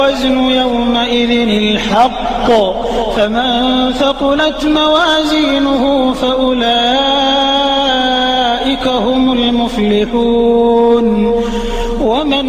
الوزن يومئذ الحق فمن ثقلت موازينه فأولئك هم المفلحون. ومن